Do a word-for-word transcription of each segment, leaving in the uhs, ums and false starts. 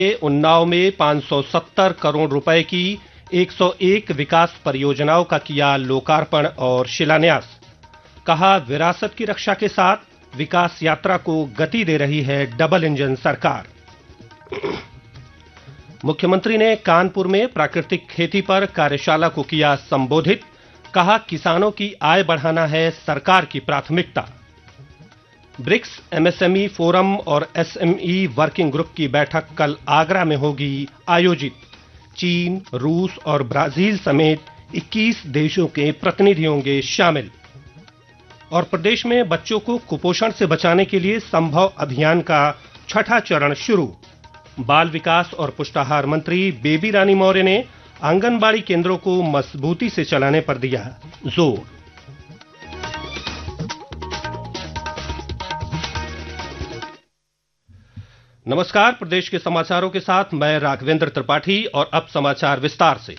उन्नाव में पाँच सौ सत्तर करोड़ रुपए की एक सौ एक विकास परियोजनाओं का किया लोकार्पण और शिलान्यास। कहा, विरासत की रक्षा के साथ विकास यात्रा को गति दे रही है डबल इंजन सरकार। मुख्यमंत्री ने कानपुर में प्राकृतिक खेती पर कार्यशाला को किया संबोधित। कहा, किसानों की आय बढ़ाना है सरकार की प्राथमिकता। ब्रिक्स एमएसएमई फोरम और एसएमई वर्किंग ग्रुप की बैठक कल आगरा में होगी आयोजित। चीन, रूस और ब्राजील समेत इक्कीस देशों के प्रतिनिधि होंगे शामिल। और प्रदेश में बच्चों को कुपोषण से बचाने के लिए संभव अभियान का छठा चरण शुरू। बाल विकास और पुष्टाहार मंत्री बेबी रानी मौर्य ने आंगनबाड़ी केंद्रों को मजबूती से चलाने पर दिया जोर। नमस्कार, प्रदेश के समाचारों के साथ मैं राघवेंद्र त्रिपाठी और अब समाचार विस्तार से।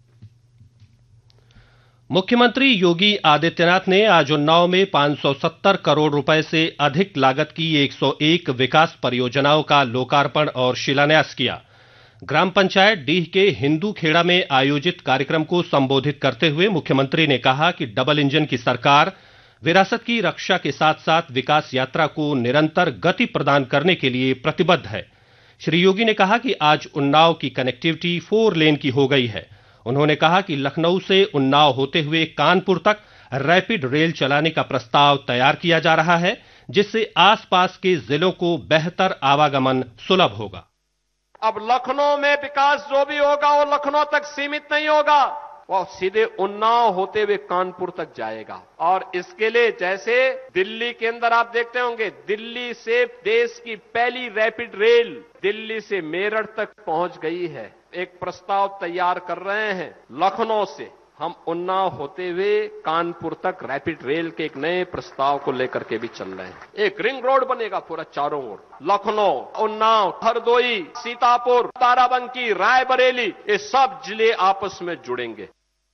मुख्यमंत्री योगी आदित्यनाथ ने आज उन्नाव में पाँच सौ सत्तर करोड़ रुपए से अधिक लागत की एक सौ एक विकास परियोजनाओं का लोकार्पण और शिलान्यास किया। ग्राम पंचायत डीह के हिंदू खेड़ा में आयोजित कार्यक्रम को संबोधित करते हुए मुख्यमंत्री ने कहा कि डबल इंजन की सरकार विरासत की रक्षा के साथ साथ विकास यात्रा को निरंतर गति प्रदान करने के लिए प्रतिबद्ध है। श्री योगी ने कहा कि आज उन्नाव की कनेक्टिविटी फोर लेन की हो गई है। उन्होंने कहा कि लखनऊ से उन्नाव होते हुए कानपुर तक रैपिड रेल चलाने का प्रस्ताव तैयार किया जा रहा है, जिससे आसपास के जिलों को बेहतर आवागमन सुलभ होगा। अब लखनऊ में विकास जो भी होगा वो लखनऊ तक सीमित नहीं होगा, वो सीधे उन्नाव होते हुए कानपुर तक जाएगा। और इसके लिए जैसे दिल्ली के अंदर आप देखते होंगे, दिल्ली से देश की पहली रैपिड रेल दिल्ली से मेरठ तक पहुंच गई है। एक प्रस्ताव तैयार कर रहे हैं, लखनऊ से हम उन्नाव होते हुए कानपुर तक रैपिड रेल के एक नए प्रस्ताव को लेकर के भी चल रहे हैं। एक रिंग रोड बनेगा पूरा चारों ओर, लखनऊ, उन्नाव, हरदोई, सीतापुर, बाराबंकी, रायबरेली, ये सब जिले आपस में जुड़ेंगे।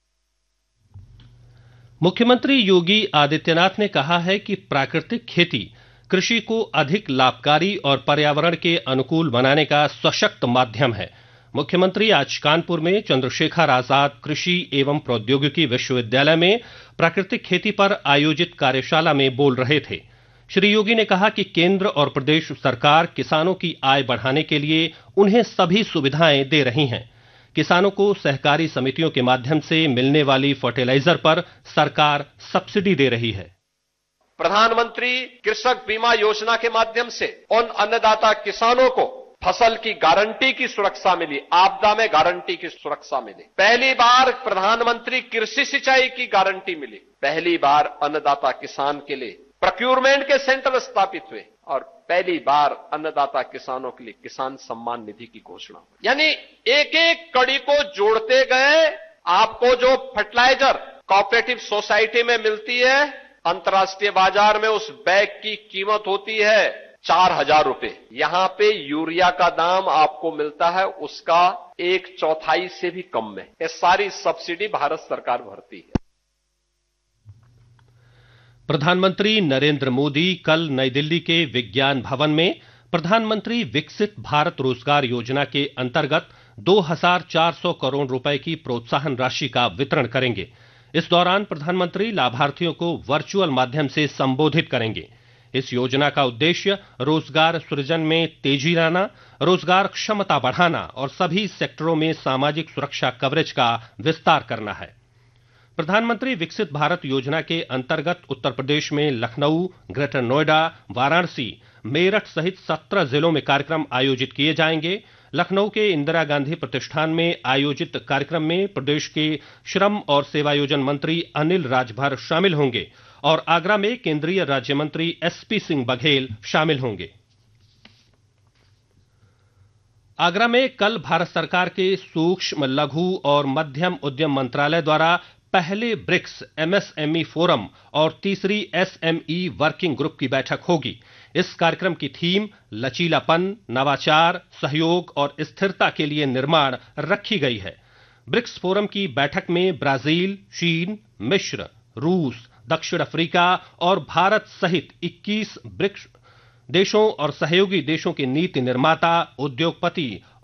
मुख्यमंत्री योगी आदित्यनाथ ने कहा है कि प्राकृतिक खेती कृषि को अधिक लाभकारी और पर्यावरण के अनुकूल बनाने का सशक्त माध्यम है। मुख्यमंत्री आज कानपुर में चंद्रशेखर आजाद कृषि एवं प्रौद्योगिकी विश्वविद्यालय में प्राकृतिक खेती पर आयोजित कार्यशाला में बोल रहे थे। श्री योगी ने कहा कि केंद्र और प्रदेश सरकार किसानों की आय बढ़ाने के लिए उन्हें सभी सुविधाएं दे रही हैं। किसानों को सहकारी समितियों के माध्यम से मिलने वाली फर्टिलाइजर पर सरकार सब्सिडी दे रही है। प्रधानमंत्री कृषक बीमा योजना के माध्यम से उन अन्नदाता किसानों को फसल की गारंटी की सुरक्षा मिली, आपदा में गारंटी की सुरक्षा मिली। पहली बार प्रधानमंत्री कृषि सिंचाई की गारंटी मिली। पहली बार अन्नदाता किसान के लिए प्रोक्योरमेंट के सेंटर स्थापित हुए और पहली बार अन्नदाता किसानों के लिए किसान सम्मान निधि की घोषणा। यानी एक एक कड़ी को जोड़ते गए आपको जो फर्टिलाइजर कोऑपरेटिव सोसाइटी में मिलती है, अंतर्राष्ट्रीय बाजार में उस बैग की कीमत होती है चार हजार रुपए। यहां पे यूरिया का दाम आपको मिलता है उसका एक चौथाई से भी कम में। ये सारी सब्सिडी भारत सरकार भरती है। प्रधानमंत्री नरेंद्र मोदी कल नई दिल्ली के विज्ञान भवन में प्रधानमंत्री विकसित भारत रोजगार योजना के अंतर्गत दो हज़ार चार सौ करोड़ रुपए की प्रोत्साहन राशि का वितरण करेंगे। इस दौरान प्रधानमंत्री लाभार्थियों को वर्चुअल माध्यम से संबोधित करेंगे। इस योजना का उद्देश्य रोजगार सृजन में तेजी लाना, रोजगार क्षमता बढ़ाना और सभी सेक्टरों में सामाजिक सुरक्षा कवरेज का विस्तार करना है। प्रधानमंत्री विकसित भारत योजना के अंतर्गत उत्तर प्रदेश में लखनऊ, ग्रेटर नोएडा, वाराणसी, मेरठ सहित सत्रह जिलों में कार्यक्रम आयोजित किए जाएंगे। लखनऊ के इंदिरा गांधी प्रतिष्ठान में आयोजित कार्यक्रम में प्रदेश के श्रम और सेवायोजन मंत्री अनिल राजभर शामिल होंगे और आगरा में केंद्रीय राज्य मंत्री एसपी सिंह बघेल शामिल होंगे। आगरा में कल भारत सरकार के सूक्ष्म, लघु और मध्यम उद्यम मंत्रालय द्वारा पहले ब्रिक्स एमएसएमई फोरम और तीसरी एसएमई वर्किंग ग्रुप की बैठक होगी। इस कार्यक्रम की थीम लचीलापन, नवाचार, सहयोग और स्थिरता के लिए निर्माण रखी गई है। ब्रिक्स फोरम की बैठक में ब्राजील, चीन, मिस्र, रूस, दक्षिण अफ्रीका और भारत सहित इक्कीस ब्रिक्स देशों और सहयोगी देशों के नीति निर्माता, उद्योगपति